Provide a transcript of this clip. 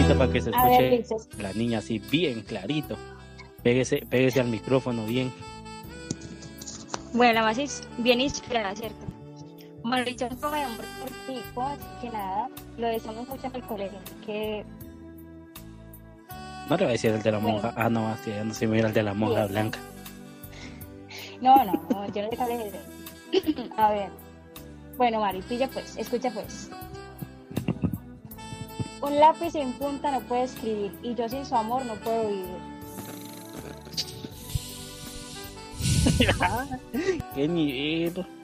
fuerte para que se A ver, escuche dices. la niña así bien clarito. Pégese al micrófono bien. Bueno, la más es bien inspirada, ¿cierto? Bueno, Richard, un amor por ti, pues, que nada, lo deseamos mucho en el colegio, que, No le voy a decir el de la bueno, monja. Ah, no, así ya no se me mira el de la sí, monja blanca. no, yo no le hablé de eso. A ver, bueno, Mari, pilla pues, escucha pues. Un lápiz sin punta no puede escribir, y yo sin su amor no puedo vivir. Qué nivel.